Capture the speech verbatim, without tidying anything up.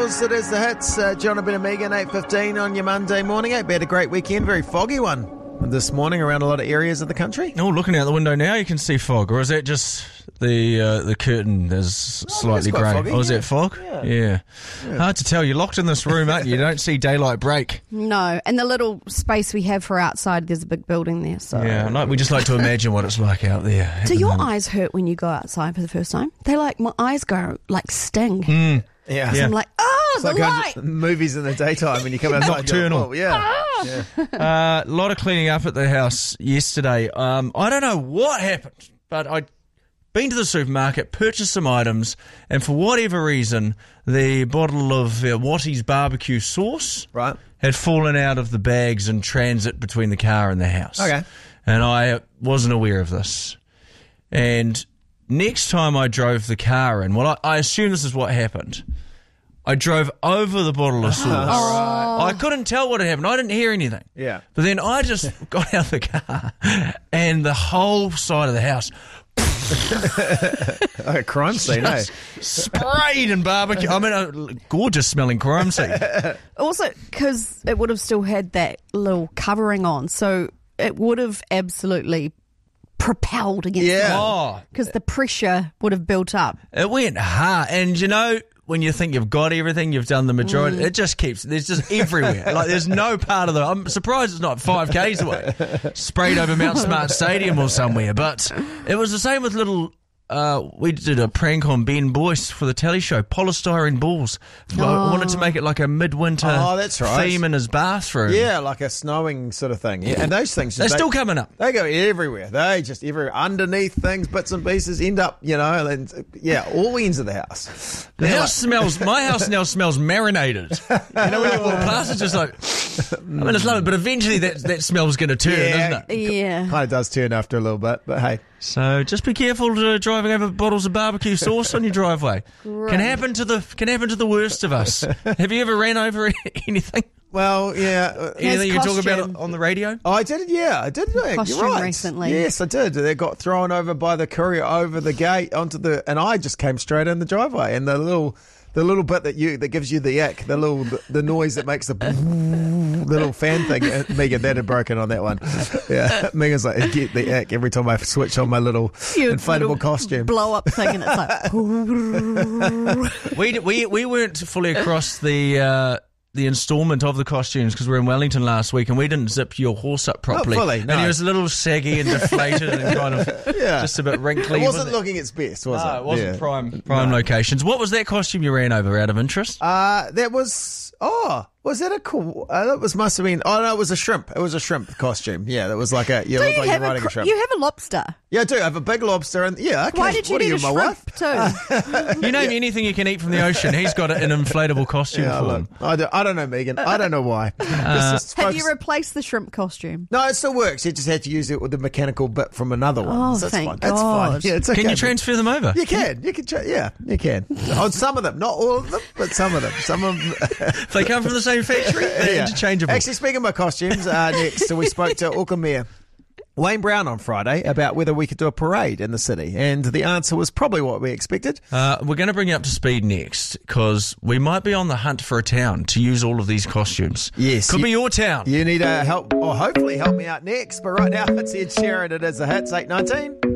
It is the hits. Uh, Jonathan and Megan, eight fifteen on your Monday morning. Hope you had a great weekend. Very foggy one this morning around a lot of areas of the country. Oh, looking out the window now, you can see fog. Or is that just the uh, the curtain is Oh, slightly that's quite grey? foggy, Oh, is yeah. that fog? Yeah. Yeah. yeah. Hard to tell. You're locked in this room, aren't you? You don't see daylight break. No, and the little space we have for outside, there's a big building there. So Yeah, like, we just like to imagine what it's like out there. at Do the your moment. eyes hurt when you go outside for the first time? They like, my eyes go like sting. Mm. Yeah. Yeah. I'm like, oh, It's the like going light. to movies in the daytime when you come outside. Nocturnal. Oh, yeah. yeah. Uh, a lot of cleaning up at the house yesterday. Um, I don't know what happened, but I'd been to the supermarket, purchased some items, and for whatever reason, the bottle of uh, Wattie's barbecue sauce Right. had fallen out of the bags in transit between the car and the house. Okay. And I wasn't aware of this. And next time I drove the car in, well, I, I assume this is what happened. I drove over the bottle of sauce. I couldn't tell what had happened. I didn't hear anything. Yeah. But then I just got out of the car and the whole side of the house Like a crime scene, eh? sprayed in barbecue. I mean, a gorgeous smelling crime scene. Also, because it would have still had that little covering on, so it would have absolutely propelled against Yeah. Oh, because the pressure would have built up. it went hard. And you know, when you think you've got everything, you've done the majority, Mm. it just keeps, there's just everywhere. Like there's no part of the, I'm surprised it's not five Ks away. Sprayed over Mount Smart Stadium or somewhere. But it was the same with little, uh, we did a prank on Ben Boyce for the telly show, polystyrene balls. I wanted to make it like a midwinter Oh, that's right. theme in his bathroom. Yeah, like a snowing sort of thing. Yeah. And those things, They're they, still coming up. they go everywhere. They just everywhere. Underneath things, bits and pieces, end up, you know, and yeah, all ends of the house. The They're house smells, my house now smells marinated. You know, when you walk past, it's just like, I mean, it's lovely, but eventually that, that smell's going to turn, Yeah. isn't it? Yeah. Kind of does turn after a little bit, but hey. So just be careful uh, driving over bottles of barbecue sauce on your driveway. Great. Can happen to the can happen to the worst of us. Have you ever ran over anything? Well, yeah. uh, Anything you talk about costume. on the radio? Oh, I did, yeah, I did. You're Costume right. recently. Yes, I did. They got thrown over by the courier over the gate onto the, and I just came straight in the driveway. And the little, the little bit that you that gives you the ick, the little the, the noise that makes the, the little fan thing. uh, Megan, that had broken on that one. Yeah, Megan's like, I get the ick every time I switch on my little Your inflatable little costume. blow up thing, and it's like, We we we weren't fully across the uh, the instalment of the costumes because we were in Wellington last week and we didn't zip your horse up properly. fully, And no. he was a little saggy and deflated and kind of Yeah. just a bit wrinkly. It wasn't wasn't looking its best, was No, it? it wasn't Yeah. prime prime locations. What was that costume you ran over out of interest? Uh, that was, oh, was that a cool, uh, that was, must have been, oh no, it was a shrimp. It was a shrimp costume. Yeah, that was like a, you do look you like have you're a riding cr- a shrimp. you have a lobster? Yeah, I do. I have a big lobster and, yeah, okay. Why did you what are need you, a my shrimp wife? too? You name anything you can eat from the ocean, he's got it in inflatable costume Yeah, form. look, I, don't, I don't know, Megan. I don't know why. It's just Have folks- you replaced the shrimp costume? no, it still works. You just had to use it with the mechanical bit from another one. Oh, so that's thank fine. That's fine. God. Yeah, it's okay. Can you transfer them over? You can. You can. Tra- yeah, you can. On some of them, not all of them, but some of them. Some of them. If they come from the same factory, they're Yeah. interchangeable. Actually, speaking of my costumes, uh, next, so we spoke to Auckland Mayor Wayne Brown on Friday about whether we could do a parade in the city, and the answer was probably what we expected. Uh, we're going to bring you up to speed next because we might be on the hunt for a town to use all of these costumes. Yes, Could you- be your town. You need to help, or hopefully help me out next. But right now, it's Ed Sheeran. It is the hits eight nineteen.